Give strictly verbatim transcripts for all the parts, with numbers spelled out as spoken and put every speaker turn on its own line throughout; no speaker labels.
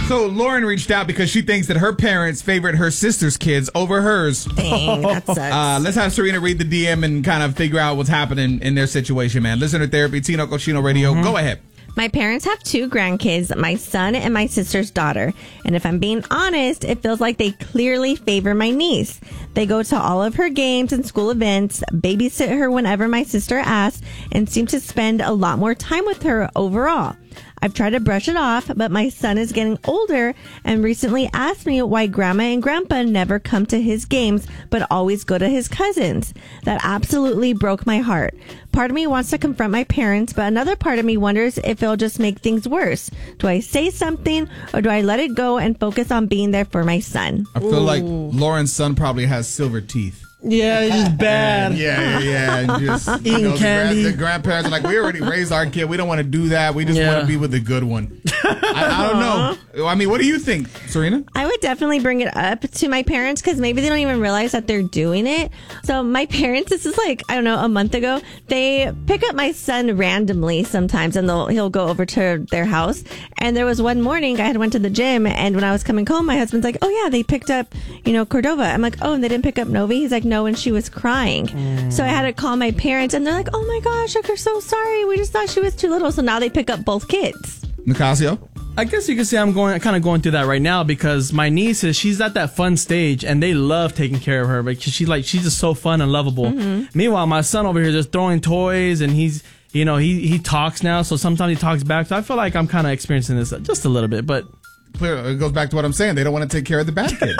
So Lauren reached out because she thinks that her parents favorite her sister's kids over hers.
Dang, that sucks.
Uh, let's have Serena read the D M and kind of figure out what's happening in their situation, man. Listener Therapy, Tino Cochino Radio. Mm-hmm. Go ahead.
My parents have two grandkids, my son and my sister's daughter. And if I'm being honest, it feels like they clearly favor my niece. They go to all of her games and school events, babysit her whenever my sister asks, and seem to spend a lot more time with her overall. I've tried to brush it off, but my son is getting older and recently asked me why grandma and grandpa never come to his games, but always go to his cousins. That absolutely broke my heart. Part of me wants to confront my parents, but another part of me wonders if it'll just make things worse. Do I say something or do I let it go and focus on being there for my son?
I feel Ooh. like Lauren's son probably has silver teeth.
Yeah, it's just bad.
And yeah, yeah, yeah. And just,
eating you know, candy.
The, grand, the grandparents are like, we already raised our kid. We don't want to do that. We just yeah. want to be with the good one. I, I don't know. I mean, what do you think, Serena?
I would definitely bring it up to my parents because maybe they don't even realize that they're doing it. So my parents, this is like, I don't know, a month ago, they pick up my son randomly sometimes and they'll, he'll go over to their house. And there was one morning I had went to the gym and when I was coming home, my husband's like, oh yeah, they picked up, you know, Cordova. I'm like, oh, and they didn't pick up Novi? He's like, no, and she was crying. Mm. So I had to call my parents and they're like, oh my gosh, like, we're so sorry. We just thought she was too little. So now they pick up both kids.
Nicasio?
I guess you could say I'm going, kind of going through that right now because my niece is, she's at that fun stage and they love taking care of her because she's like, she's just so fun and lovable. Mm-hmm. Meanwhile, my son over here just throwing toys and he's, you know, he, he talks now. So sometimes he talks back. So I feel like I'm kind of experiencing this just a little bit, but
clear. It goes back to what I'm saying. They don't want to take care of the bad kid.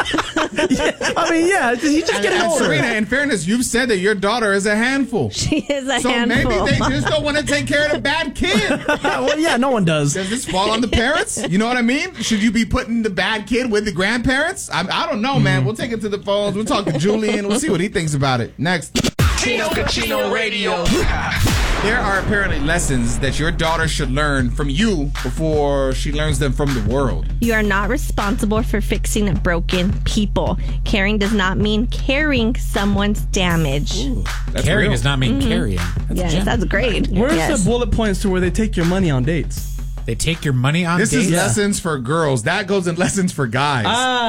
yeah, I mean, yeah, he's just
and,
getting
and
older.
Serena, in fairness, you've said that your daughter is a handful.
She is a
so
handful.
So maybe they just don't want to take care of the bad kid.
Well, yeah, no one does.
Does this fall on the parents? You know what I mean? Should you be putting the bad kid with the grandparents? I, I don't know, man. Mm. We'll take it to the phones. We'll talk to Julian. We'll see what he thinks about it. Next.
Tino Cochino Radio.
There are apparently lessons that your daughter should learn from you before she learns them from the world.
You are not responsible for fixing broken people. Caring does not mean carrying someone's damage.
Ooh, caring
real.
does not mean
mm-hmm.
carrying.
That's yes, that's great.
Where's
yes.
the bullet points to where they take your money on dates?
They take your money on
this
dates?
This is lessons for girls. That goes in lessons for guys.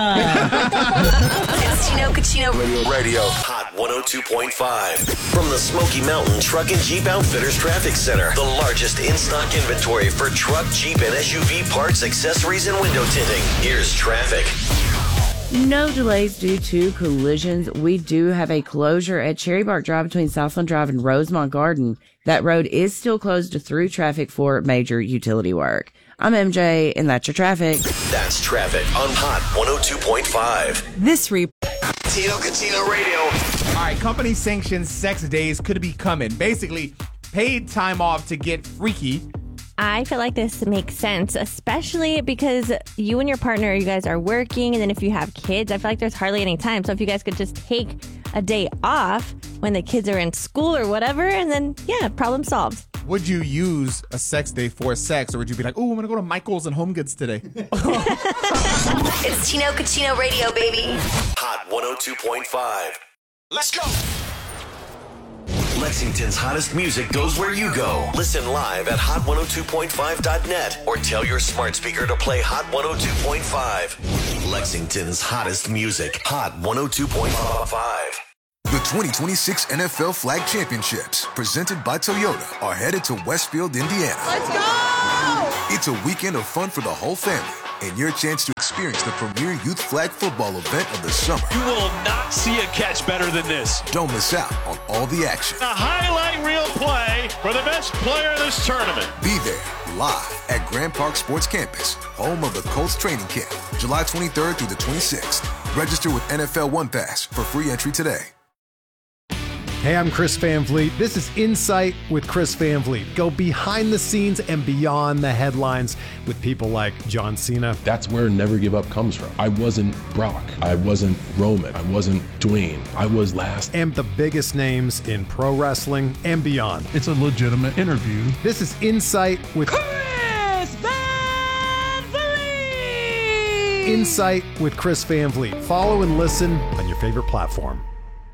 Ah. It's Tino Cochino Radio. Radio. Hot one oh two point five. From the Smoky Mountain Truck and Jeep Outfitters Traffic Center. The largest in-stock inventory for truck, Jeep, and S U V parts, accessories, and window tinting. Here's traffic.
No delays due to collisions. We do have a closure at Cherry Bark Drive between Southland Drive and Rosemont Garden. That road is still closed through traffic for major utility work. I'm M J, and that's your traffic.
That's traffic on Hot one oh two point five.
This re-
Tino Cochino Radio.
All right, company sanctioned sex days could be coming. Basically, paid time off to get freaky.
I feel like this makes sense, especially because you and your partner, you guys are working, and then if you have kids, I feel like there's hardly any time. So if you guys could just take a day off when the kids are in school or whatever, and then, yeah, problem solved.
Would you use a sex day for sex, or would you be like, oh, I'm going to go to Michael's and Home Goods today?
It's Tino Cochino Radio, baby. Hot one oh two point five. Let's go. Lexington's hottest music goes where you go. Listen live at hot one oh two point five dot net or tell your smart speaker to play Hot one oh two point five. Lexington's hottest music. Hot one oh two point five.
The twenty twenty-six N F L Flag Championships, presented by Toyota, are headed to Westfield, Indiana.
Let's go!
It's a weekend of fun for the whole family and your chance to experience the premier youth flag football event of the summer.
You will not see a catch better than this.
Don't miss out on all the action.
A highlight reel play for the best player of this tournament.
Be there live at Grand Park Sports Campus, home of the Colts training camp, July twenty-third through the twenty-sixth. Register with N F L One Pass for free entry today.
Hey, I'm Chris Van Vliet. This is Insight with Chris Van Vliet. Go behind the scenes and beyond the headlines with people like John Cena.
That's where Never Give Up comes from. I wasn't Brock. I wasn't Roman. I wasn't Dwayne. I was last.
And the biggest names in pro wrestling and beyond.
It's a legitimate interview.
This is Insight with
Chris Van Vliet.
Insight with Chris Van Vliet. Follow and listen on your favorite platform.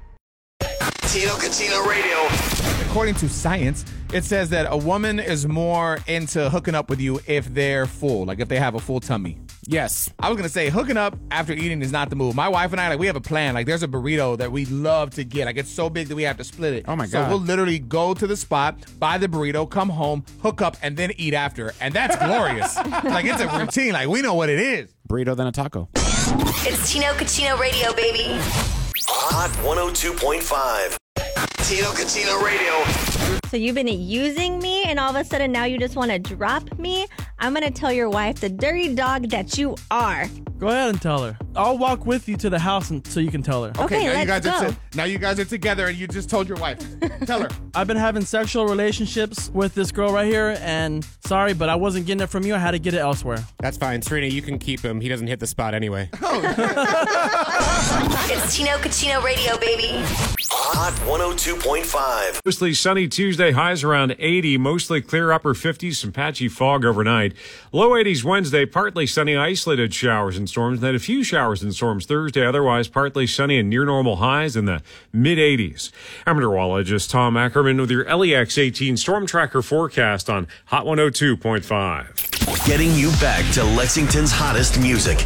Tino Cochino Radio.
According to science, it says that a woman is more into hooking up with you if they're full, like if they have a full tummy.
Yes.
I was going to say hooking up after eating is not the move. My wife and I, like, we have a plan. Like, there's a burrito that we love to get. Like, it's so big that we have to split it.
Oh, my
so
God.
So we'll literally go to the spot, buy the burrito, come home, hook up, and then eat after. And that's glorious. Like, it's a routine. Like, we know what it is.
Burrito, then a taco.
It's Chino Cucino Radio, baby.
Hot one oh two point five. Tino Cucino Radio.
So you've been using me, and all of a sudden now you just want to drop me? I'm going to tell your wife the dirty dog that you are.
Go ahead and tell her. I'll walk with you to the house and, so you can tell her.
Okay,
now
let's
you guys
go.
Are t- now you guys are together, and you just told your wife. Tell her.
I've been having sexual relationships with this girl right here, and sorry, but I wasn't getting it from you. I had to get it elsewhere.
That's fine. Serena, you can keep him. He doesn't hit the spot anyway.
It's Chino Cucino Radio, baby.
Hot one oh two point five.
Mostly sunny Tuesday, highs around eighty, mostly clear upper fifties, some patchy fog overnight. Low eighties Wednesday, partly sunny, isolated showers and storms, then a few showers and storms Thursday, otherwise partly sunny and near normal highs in the mid eighties. I'm meteorologist Tom Ackerman with your L E X eighteen Storm Tracker forecast on Hot one oh two point five.
Getting you back to Lexington's hottest music.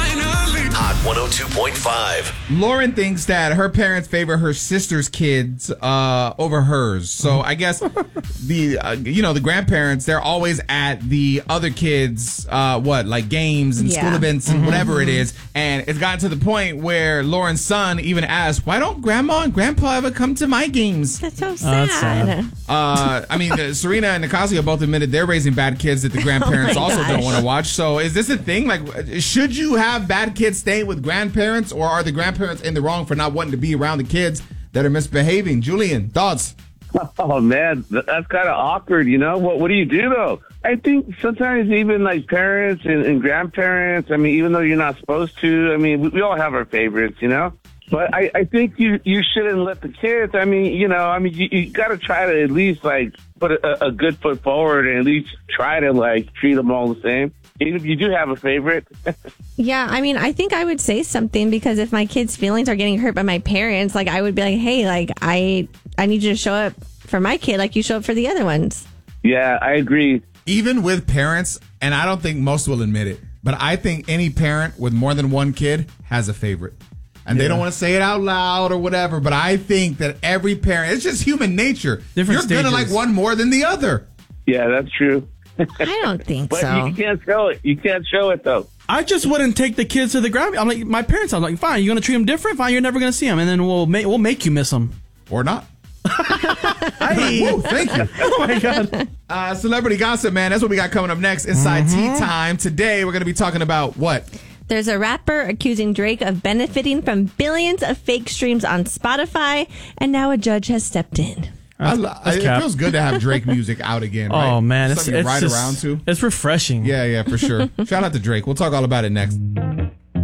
Hot one oh two point five.
Lauren thinks that her parents favor her sister's kids uh, over hers. So I guess the uh, you know the grandparents, they're always at the other kids uh, what like games and
Yeah.
school events and
Mhm.
whatever it is, and it's gotten to the point where Lauren's son even asked, "Why don't Grandma and Grandpa ever come to my games?"
That's so sad.
that's sad.
Uh, I mean, uh, Serena and Nicasio both admitted they're raising bad kids that the grandparents
Oh my
also
gosh.
don't want to watch. So is this a thing? Like, should you have bad kids staying with grandparents, or are the grandparents in the wrong for not wanting to be around the kids that are misbehaving? Julian, thoughts?
Oh man, th- that's kind of awkward, you know. What What do you do though? I think sometimes even like parents and, and grandparents. I mean, even though you're not supposed to, I mean, we, we all have our favorites, you know. But I, I think you you shouldn't let the kids. I mean, you know, I mean, you, you got to try to at least like put a, a good foot forward and at least try to like treat them all the same. Even if you do have a favorite.
Yeah, I mean, I think I would say something because if my kids' feelings are getting hurt by my parents, like I would be like, hey, like I I need you to show up for my kid like you show up for the other ones.
Yeah, I agree.
Even with parents, and I don't think most will admit it, but I think any parent with more than one kid has a favorite. And they don't want to say it out loud or whatever, but I think that every parent, it's just human nature.
Different
You're going to
stages.
like one more than the other.
Yeah, that's true.
I don't think
But
so.
you can't show it. You can't show it though.
I just wouldn't take the kids to the ground. I'm like, my parents, I'm like, fine, you're going to treat them different? Fine, you're never going to see them. And then we'll, ma- we'll make you miss them.
Or not.
Hey.
Woo, thank you.
Oh, my God.
Uh, celebrity gossip, man. That's what we got coming up next inside Tea Time. Today, we're going to be talking about what?
There's a rapper accusing Drake of benefiting from billions of fake streams on Spotify, and now a judge has stepped in.
I, lo-
that's
it
cap.
feels good to have Drake music out again. Right?
Oh, man. It's,
Something you
it's
ride
just-
around to.
It's refreshing.
Yeah, yeah, for sure. Shout out to Drake. We'll talk all about it next.